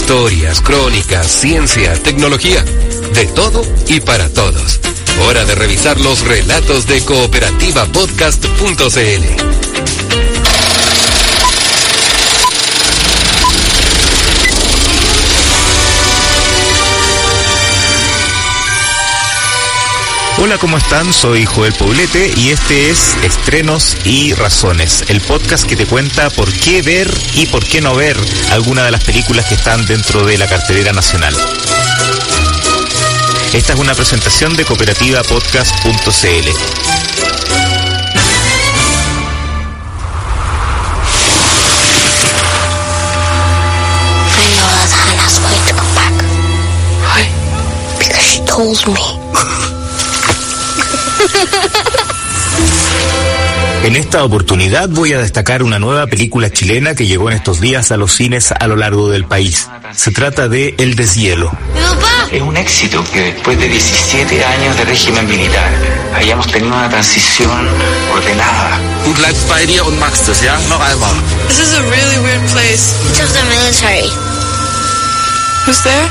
Historias, crónicas, ciencia, tecnología. De todo y para todos. Hora de revisar los relatos de cooperativapodcast.cl. Hola, ¿cómo están? Soy Joel Poblete y este es Estrenos y Razones, el podcast que te cuenta por qué ver y por qué no ver alguna de las películas que están dentro de la cartelera nacional. Esta es una presentación de cooperativapodcast.cl. En esta oportunidad voy a destacar una nueva película chilena que llegó en estos días a los cines a lo largo del país. Se trata de El Deshielo. Es un éxito que después de 17 años de régimen militar hayamos tenido una transición ordenada. Du bleibst bei dir und machst es, ja? Noch einmal. This is a really weird place. It's of the military. Who's there?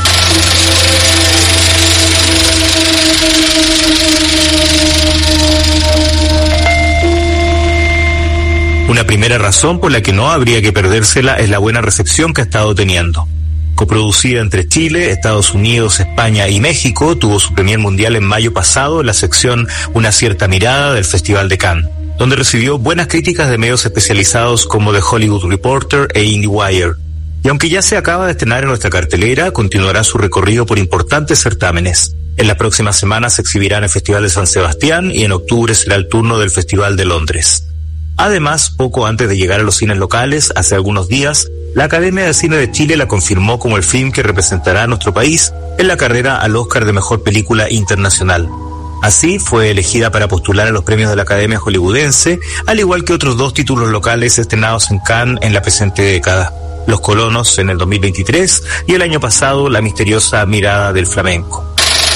Una primera razón por la que no habría que perdérsela es la buena recepción que ha estado teniendo. Coproducida entre Chile, Estados Unidos, España y México, tuvo su premier mundial en mayo pasado en la sección Una cierta mirada del Festival de Cannes, donde recibió buenas críticas de medios especializados como The Hollywood Reporter e IndieWire. Y aunque ya se acaba de estrenar en nuestra cartelera, continuará su recorrido por importantes certámenes. En las próximas semanas se exhibirá en el Festival de San Sebastián y en octubre será el turno del Festival de Londres. Además, poco antes de llegar a los cines locales, hace algunos días, la Academia de Cine de Chile la confirmó como el film que representará a nuestro país en la carrera al Oscar de Mejor Película Internacional. Así, fue elegida para postular a los premios de la Academia Hollywoodense, al igual que otros dos títulos locales estrenados en Cannes en la presente década: Los Colonos en el 2023 y el año pasado La misteriosa mirada del flamenco.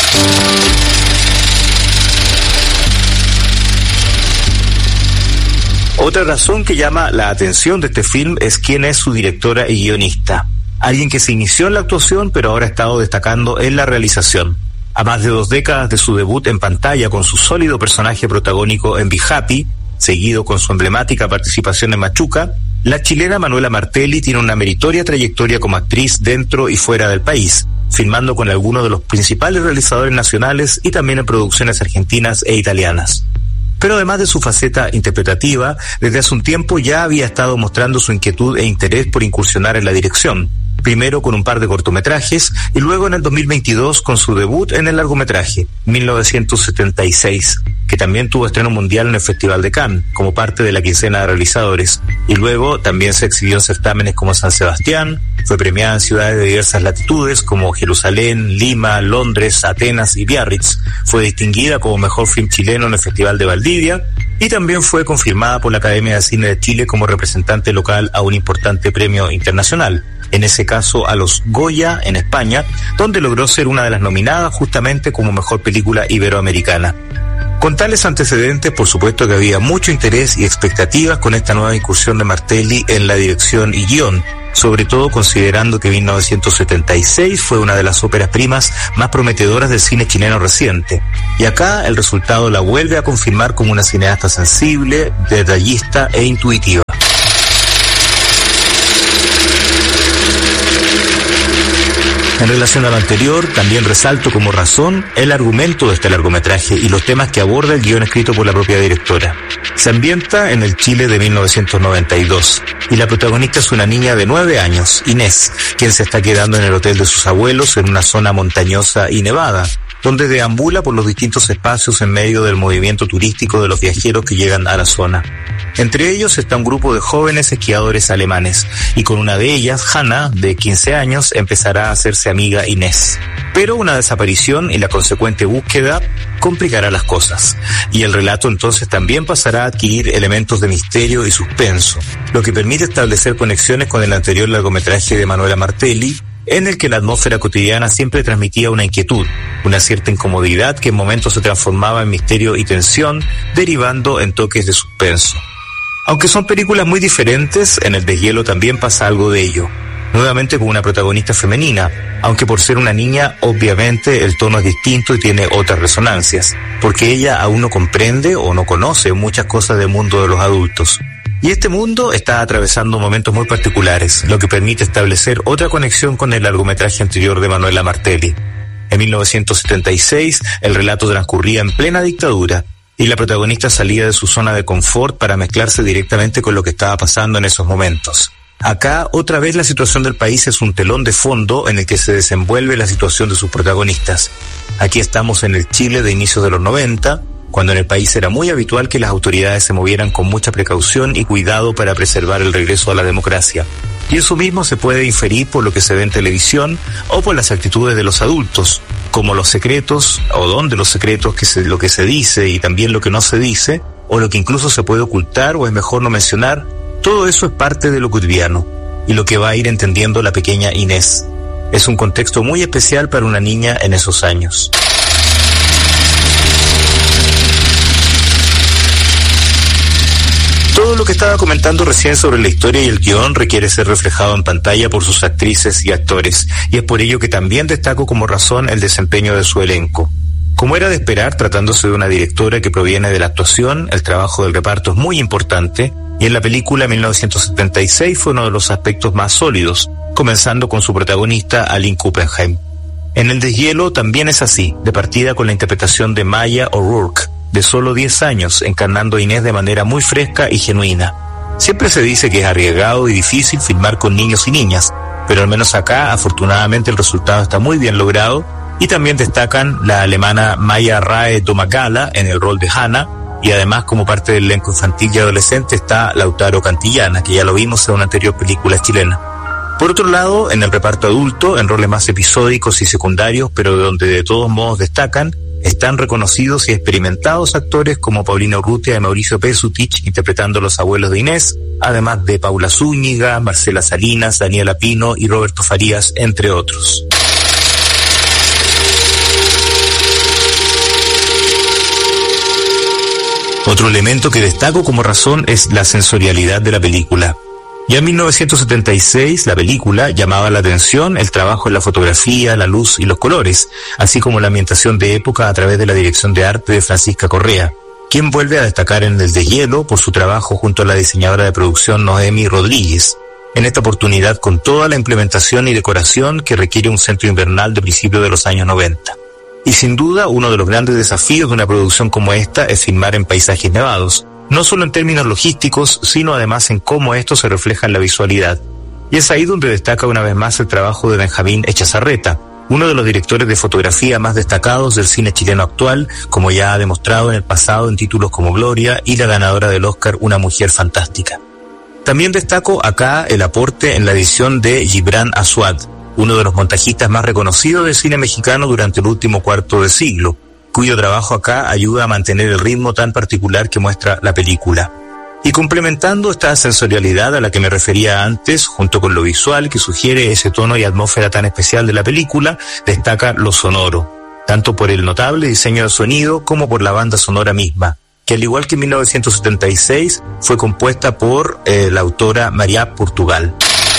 Otra razón que llama la atención de este film es quién es su directora y guionista. Alguien que se inició en la actuación pero ahora ha estado destacando en la realización. A más de 2 décadas de su debut en pantalla con su sólido personaje protagónico en Be Happy, seguido con su emblemática participación en Machuca, la chilena Manuela Martelli tiene una meritoria trayectoria como actriz dentro y fuera del país, filmando con algunos de los principales realizadores nacionales y también en producciones argentinas e italianas. Pero además de su faceta interpretativa, desde hace un tiempo ya había estado mostrando su inquietud e interés por incursionar en la dirección. Primero con un par de cortometrajes y luego en el 2022 con su debut en el largometraje, 1976, que también tuvo estreno mundial en el Festival de Cannes, como parte de la quincena de realizadores, y luego también se exhibió en certámenes como San Sebastián, fue premiada en ciudades de diversas latitudes como Jerusalén, Lima, Londres, Atenas y Biarritz, fue distinguida como mejor film chileno en el Festival de Valdivia, y también fue confirmada por la Academia de Cine de Chile como representante local a un importante premio internacional, en ese caso a los Goya en España, donde logró ser una de las nominadas justamente como mejor película iberoamericana. Con tales antecedentes, por supuesto que había mucho interés y expectativas con esta nueva incursión de Martelli en la dirección y guión, sobre todo considerando que 1976 fue una de las óperas primas más prometedoras del cine chileno reciente. Y acá el resultado la vuelve a confirmar como una cineasta sensible, detallista e intuitiva. En relación a lo anterior, también resalto como razón el argumento de este largometraje y los temas que aborda el guión escrito por la propia directora. Se ambienta en el Chile de 1992 y la protagonista es una niña de 9 años, Inés, quien se está quedando en el hotel de sus abuelos en una zona montañosa y nevada, donde deambula por los distintos espacios en medio del movimiento turístico de los viajeros que llegan a la zona. Entre ellos está un grupo de jóvenes esquiadores alemanes, y con una de ellas, Hannah, de 15 años, empezará a hacerse amiga Inés. Pero una desaparición y la consecuente búsqueda complicará las cosas, y el relato entonces también pasará a adquirir elementos de misterio y suspenso, lo que permite establecer conexiones con el anterior largometraje de Manuela Martelli, en el que la atmósfera cotidiana siempre transmitía una inquietud, una cierta incomodidad que en momentos se transformaba en misterio y tensión, derivando en toques de suspenso. Aunque son películas muy diferentes, en El Deshielo también pasa algo de ello. nuevamente con una protagonista femenina, aunque por ser una niña, obviamente el tono es distinto y tiene otras resonancias, porque ella aún no comprende o no conoce muchas cosas del mundo de los adultos. Y este mundo está atravesando momentos muy particulares, lo que permite establecer otra conexión con el largometraje anterior de Manuela Martelli. En 1976, el relato transcurría en plena dictadura, y la protagonista salía de su zona de confort para mezclarse directamente con lo que estaba pasando en esos momentos. Acá, otra vez, la situación del país es un telón de fondo en el que se desenvuelve la situación de sus protagonistas. Aquí estamos en el Chile de inicios de los 90, cuando en el país era muy habitual que las autoridades se movieran con mucha precaución y cuidado para preservar el regreso a la democracia. Y eso mismo se puede inferir por lo que se ve en televisión o por las actitudes de los adultos, como los secretos, o dónde los secretos, lo que se dice y también lo que no se dice, o lo que incluso se puede ocultar o es mejor no mencionar. Todo eso es parte de lo cotidiano y lo que va a ir entendiendo la pequeña Inés. Es un contexto muy especial para una niña en esos años. Todo lo que estaba comentando recién sobre la historia y el guión requiere ser reflejado en pantalla por sus actrices y actores, y es por ello que también destaco como razón el desempeño de su elenco. Como era de esperar, tratándose de una directora que proviene de la actuación, el trabajo del reparto es muy importante, y en la película 1976 fue uno de los aspectos más sólidos, comenzando con su protagonista Aline Kuppenheim. En El deshielo también es así, de partida con la interpretación de Maya O'Rourke, de solo 10 años, encarnando a Inés de manera muy fresca y genuina. Siempre se dice que es arriesgado y difícil filmar con niños y niñas, pero al menos acá, afortunadamente, el resultado está muy bien logrado, y también destacan la alemana Maya Rae Domagala en el rol de Hannah, y además como parte del elenco infantil y adolescente está Lautaro Cantillana, que ya lo vimos en una anterior película chilena. Por otro lado, en el reparto adulto, en roles más episódicos y secundarios, pero donde de todos modos destacan, están reconocidos y experimentados actores como Paulina Urrutia y Mauricio Pesutich interpretando los abuelos de Inés, además de Paula Zúñiga, Marcela Salinas, Daniela Pino y Roberto Farías, entre otros. Otro elemento que destaco como razón es la sensorialidad de la película. Ya en 1976, la película llamaba la atención el trabajo en la fotografía, la luz y los colores, así como la ambientación de época a través de la dirección de arte de Francisca Correa, quien vuelve a destacar en El deshielo por su trabajo junto a la diseñadora de producción Noemi Rodríguez, en esta oportunidad con toda la implementación y decoración que requiere un centro invernal de principios de los años 90. Y sin duda, uno de los grandes desafíos de una producción como esta es filmar en paisajes nevados, no solo en términos logísticos, sino además en cómo esto se refleja en la visualidad. Y es ahí donde destaca una vez más el trabajo de Benjamín Echazarreta, uno de los directores de fotografía más destacados del cine chileno actual, como ya ha demostrado en el pasado en títulos como Gloria y la ganadora del Oscar Una mujer fantástica. También destaco acá el aporte en la edición de Gibran Asuad, uno de los montajistas más reconocidos del cine mexicano durante el último cuarto de siglo, cuyo trabajo acá ayuda a mantener el ritmo tan particular que muestra la película. Y complementando esta sensorialidad a la que me refería antes, junto con lo visual que sugiere ese tono y atmósfera tan especial de la película, destaca lo sonoro, tanto por el notable diseño de sonido como por la banda sonora misma, que al igual que en 1976 fue compuesta por la autora María Portugal.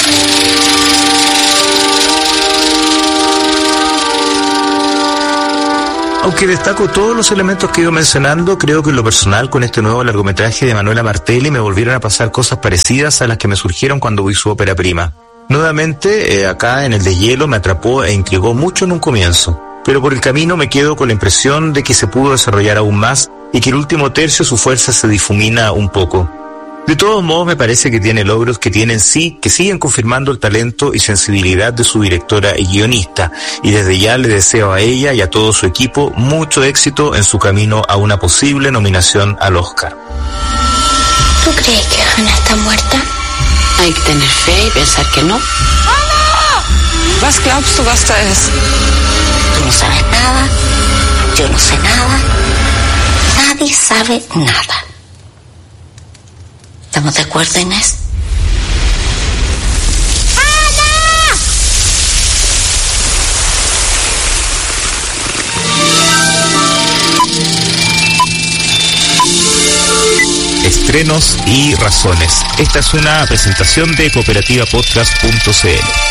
Aunque destaco todos los elementos que he ido mencionando, creo que en lo personal con este nuevo largometraje de Manuela Martelli me volvieron a pasar cosas parecidas a las que me surgieron cuando vi su ópera prima. Nuevamente, acá en El deshielo me atrapó e intrigó mucho en un comienzo, pero por el camino me quedo con la impresión de que se pudo desarrollar aún más y que el último tercio su fuerza se difumina un poco. De todos modos, me parece que tiene logros que siguen confirmando el talento y sensibilidad de su directora y guionista, y desde ya le deseo a ella y a todo su equipo mucho éxito en su camino a una posible nominación al Oscar. ¿Tú crees que Hannah está muerta? Hay que tener fe y pensar que no. ¡Hannah! Was glaubst du, was da ist? Tú no sabes nada, yo no sé nada, nadie sabe nada. ¿Estamos de acuerdo, Inés? ¡Hannah! Estrenos y razones. Esta es una presentación de cooperativapodcast.cl.